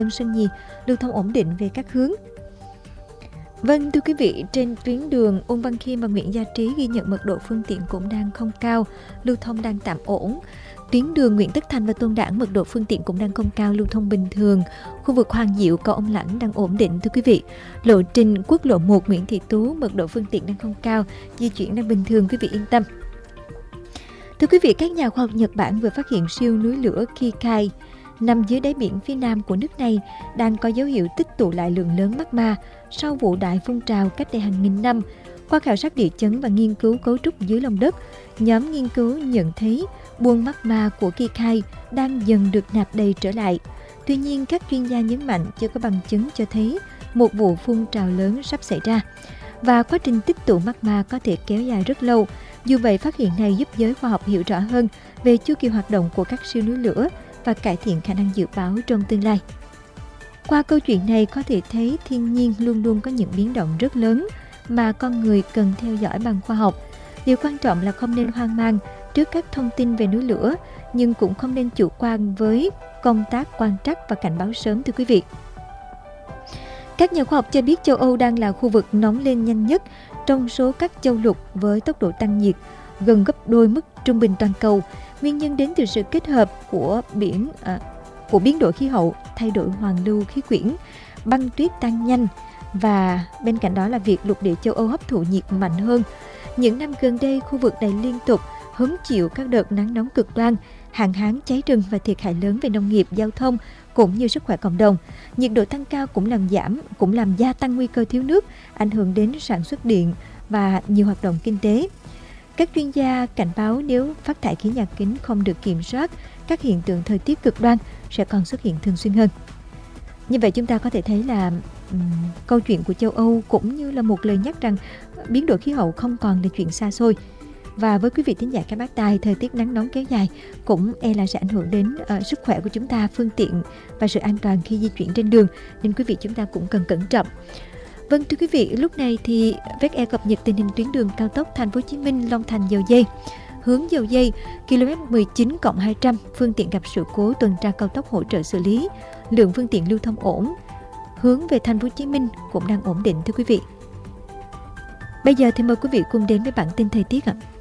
Sơn Nhì lưu thông ổn định về các hướng. Vâng, thưa quý vị, trên tuyến đường Ung Văn Khiêm và Nguyễn Gia Trí ghi nhận mật độ phương tiện cũng đang không cao, lưu thông đang tạm ổn. Tuyến đường Nguyễn Tất Thành và Tôn Đản mật độ phương tiện cũng đang không cao, lưu thông bình thường. Khu vực Hoàng Diệu, cầu Ông Lãnh đang ổn định thưa quý vị. Lộ trình quốc lộ 1 Nguyễn Thị Tú mật độ phương tiện đang không cao, di chuyển đang bình thường, quý vị yên tâm. Thưa quý vị, các nhà khoa học Nhật Bản vừa phát hiện siêu núi lửa Kikai nằm dưới đáy biển phía nam của nước này đang có dấu hiệu tích tụ lại lượng lớn magma sau vụ đại phun trào cách đây hàng nghìn năm. Qua khảo sát địa chấn và nghiên cứu cấu trúc dưới lòng đất, nhóm nghiên cứu nhận thấy buồng magma của Kikai đang dần được nạp đầy trở lại. Tuy nhiên, các chuyên gia nhấn mạnh chưa có bằng chứng cho thấy một vụ phun trào lớn sắp xảy ra, và quá trình tích tụ magma có thể kéo dài rất lâu. Dù vậy, phát hiện này giúp giới khoa học hiểu rõ hơn về chu kỳ hoạt động của các siêu núi lửa và cải thiện khả năng dự báo trong tương lai. Qua câu chuyện này có thể thấy thiên nhiên luôn luôn có những biến động rất lớn mà con người cần theo dõi bằng khoa học. Điều quan trọng là không nên hoang mang trước các thông tin về núi lửa, nhưng cũng không nên chủ quan với công tác quan trắc và cảnh báo sớm, thưa quý vị. Các nhà khoa học cho biết châu Âu đang là khu vực nóng lên nhanh nhất trong số các châu lục với tốc độ tăng nhiệt gần gấp đôi mức trung bình toàn cầu. Nguyên nhân đến từ sự kết hợp của biến đổi khí hậu, thay đổi hoàn lưu khí quyển, băng tuyết tan nhanh, và bên cạnh đó là việc lục địa châu Âu hấp thụ nhiệt mạnh hơn. Những năm gần đây, khu vực này liên tục hứng chịu các đợt nắng nóng cực đoan, hạn hán, cháy rừng và thiệt hại lớn về nông nghiệp, giao thông cũng như sức khỏe cộng đồng. Nhiệt độ tăng cao cũng làm gia tăng nguy cơ thiếu nước, ảnh hưởng đến sản xuất điện và nhiều hoạt động kinh tế. Các chuyên gia cảnh báo nếu phát thải khí nhà kính không được kiểm soát, các hiện tượng thời tiết cực đoan sẽ còn xuất hiện thường xuyên hơn. Như vậy chúng ta có thể thấy là câu chuyện của châu Âu cũng như là một lời nhắc rằng biến đổi khí hậu không còn là chuyện xa xôi. Và với quý vị thính giả các bác tài, thời tiết nắng nóng kéo dài cũng là sẽ ảnh hưởng đến sức khỏe của chúng ta, phương tiện và sự an toàn khi di chuyển trên đường, nên quý vị chúng ta cũng cần cẩn trọng. Vâng, thưa quý vị, lúc này thì VEC cập nhật tình hình tuyến đường cao tốc Thành phố Hồ Chí Minh Long Thành Dầu Giây. Hướng Dầu Giây, km 19+200, phương tiện gặp sự cố tuần tra cao tốc hỗ trợ xử lý, lượng phương tiện lưu thông ổn. Hướng về Thành phố Hồ Chí Minh cũng đang ổn định, thưa quý vị. Bây giờ thì mời quý vị cùng đến với bản tin thời tiết ạ.